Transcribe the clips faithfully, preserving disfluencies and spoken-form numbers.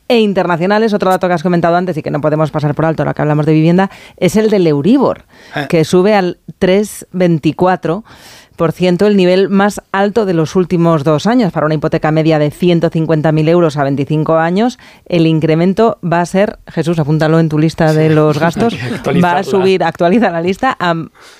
e internacionales. Otro dato que has comentado antes y que no podemos pasar por alto ahora que hablamos de vivienda es el del Euribor, que sube al tres coma veinticuatro por ciento, el nivel más alto de los últimos dos años. Para una hipoteca media de ciento cincuenta mil euros a veinticinco años, el incremento va a ser, Jesús, apúntalo en tu lista de los gastos, va a subir, actualiza la lista, a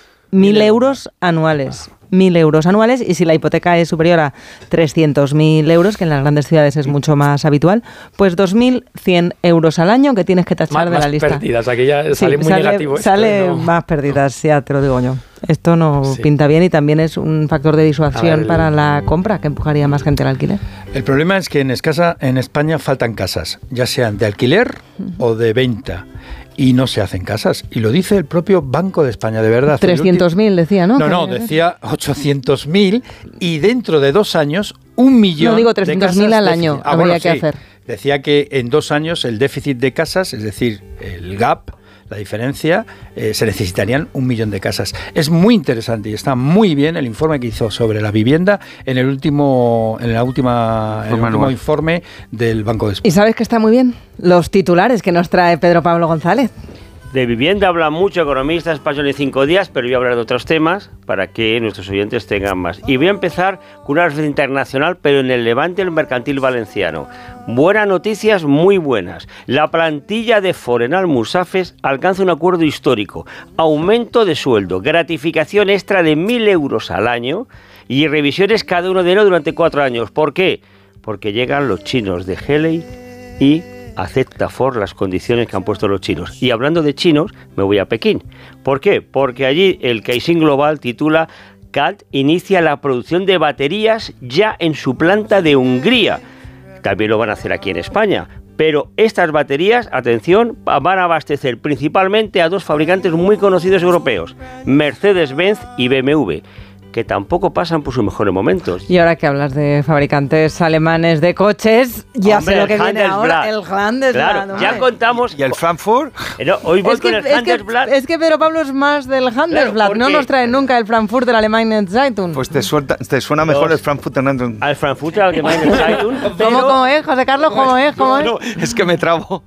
mil euros anuales. Mil euros anuales, y si la hipoteca es superior a trescientos mil euros, que en las grandes ciudades es mucho más habitual, pues dos mil cien euros al año que tienes que tachar más, de la lista. Más pérdidas, aquí ya sale sí, muy sale, negativo. Esto, sale ¿no? más pérdidas, ya te lo digo yo. Esto no sí. pinta bien y también es un factor de disuasión ver, para la compra que empujaría más gente al alquiler. El problema es que en, escasa, en España faltan casas, ya sean de alquiler uh-huh. o de venta. Y no se hacen casas. Y lo dice el propio Banco de España, de verdad. trescientos mil decía, ¿no? No, no, decía ochocientos mil y dentro de dos años un millón. No digo trescientos mil al año, ah, habría bueno, que sí. hacer. Decía que en dos años el déficit de casas, es decir, el gap, la diferencia, eh, se necesitarían un millón de casas. Es muy interesante y está muy bien el informe que hizo sobre la vivienda en el último, en la última, en el último informe del Banco de España. ¿Y sabes que está muy bien? Los titulares que nos trae Pedro Pablo González. De vivienda habla mucho economistas, español en cinco días, pero voy a hablar de otros temas para que nuestros oyentes tengan más. Y voy a empezar con una referencia internacional, pero en el levante del mercantil valenciano. Buenas noticias, muy buenas. La plantilla de Forenal Musafes alcanza un acuerdo histórico. Aumento de sueldo, gratificación extra de mil euros al año y revisiones cada uno de enero durante cuatro años. ¿Por qué? Porque llegan los chinos de Helei y acepta Ford las condiciones que han puesto los chinos. Y hablando de chinos, me voy a Pekín. ¿Por qué? Porque allí el Caixin Global titula C A L T inicia la producción de baterías ya en su planta de Hungría. También lo van a hacer aquí en España. Pero estas baterías, atención, van a abastecer principalmente a dos fabricantes muy conocidos europeos, Mercedes-Benz y B M W, que tampoco pasan por sus mejores momentos. Y ahora que hablas de fabricantes alemanes de coches, ya Hombre, sé lo que viene ahora, el Handelsblatt. Claro, hombre. ya contamos... ¿Y el Frankfurt? No, hoy voy es con que, el es Handelsblatt. Que, es que Pedro Pablo es más del Handelsblatt, claro, no nos trae nunca el Frankfurt de la Allgemeine Zeitung. Pues te, suelta, te suena mejor Los, el Frankfurt Zeitung. Al Frankfurt de la Allgemeine Zeitung. Pero... ¿Cómo, ¿Cómo es, José Carlos? ¿Cómo es? ¿Cómo es? No, es que me trabo.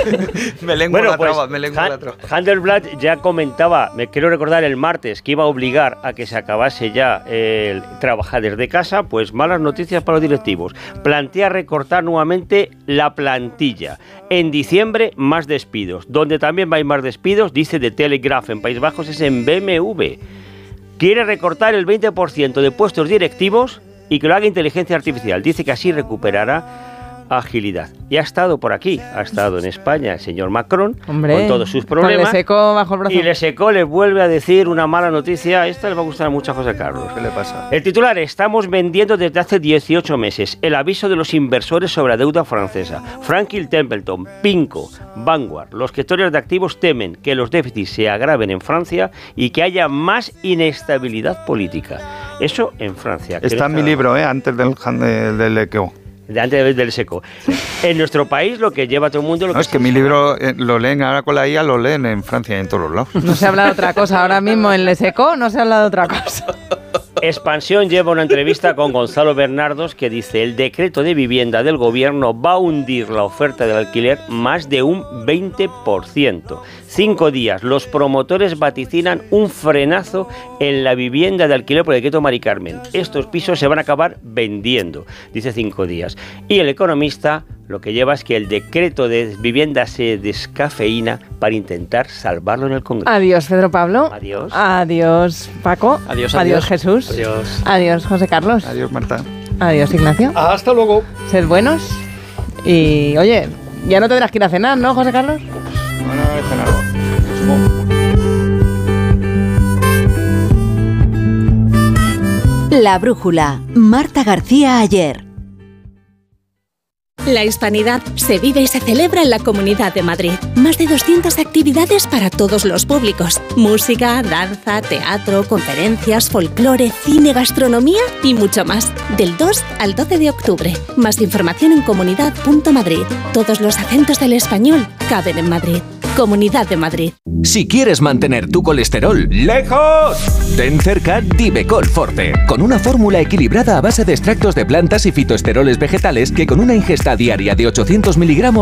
me lengua bueno, la pues, traba, me lengua Han, la traba. Handelsblatt ya comentaba, me quiero recordar el martes, que iba a obligar a que se acabase ya el trabajar desde casa. Pues malas noticias para los directivos. Plantea recortar nuevamente la plantilla. En diciembre, más despidos. Donde también va a ir más despidos, dice The Telegraph en Países Bajos, es en B M W. Quiere recortar el veinte por ciento de puestos directivos y que lo haga inteligencia artificial. Dice que así recuperará agilidad. Y ha estado por aquí, ha estado en España el señor Macron, Hombre, con todos sus problemas. Le secó bajo el brazo. Y le secó, le vuelve a decir una mala noticia. Esta le va a gustar mucho a José Carlos. ¿Qué le pasa? El titular: estamos vendiendo desde hace dieciocho meses. El aviso de los inversores sobre la deuda francesa. Franklin Templeton, Pinco, Vanguard, los gestores de activos temen que los déficits se agraven en Francia y que haya más inestabilidad política. Eso en Francia. Está en mi libro, ¿eh? Antes del, del, del Equeo. De antes del seco. En nuestro país lo que lleva todo el mundo... Lo no, que es que mi libro eh, lo leen ahora con la I A, lo leen en Francia y en todos los lados. No se habla de otra cosa. Ahora mismo en Le Seco no se habla de otra cosa. Expansión lleva una entrevista con Gonzalo Bernardos que dice: el decreto de vivienda del gobierno va a hundir la oferta del alquiler más de un veinte por ciento. Cinco días, los promotores vaticinan un frenazo en la vivienda de alquiler por el decreto Mari Carmen. Estos pisos se van a acabar vendiendo, dice Cinco días. Y el economista lo que lleva es que el decreto de vivienda se descafeína para intentar salvarlo en el Congreso. Adiós, Pedro Pablo. Adiós. Adiós, Paco. Adiós, adiós. Adiós, Jesús. Adiós. Adiós, José Carlos. Adiós, Marta. Adiós, Ignacio. Hasta luego. Sed buenos. Y, oye, ya no tendrás que ir a cenar, ¿no, José Carlos? No, no, he cenado. La Brújula. Marta García Ayer. La hispanidad se vive y se celebra en la Comunidad de Madrid. Más de doscientas actividades para todos los públicos. Música, danza, teatro, conferencias, folclore, cine, gastronomía y mucho más. Del dos al doce de octubre. Más información en comunidad punto madrid. Todos los acentos del español caben en Madrid. Comunidad de Madrid. Si quieres mantener tu colesterol lejos, ten cerca Divecol Forte, con una fórmula equilibrada a base de extractos de plantas y fitoesteroles vegetales que con una ingesta diaria de ochocientos miligramos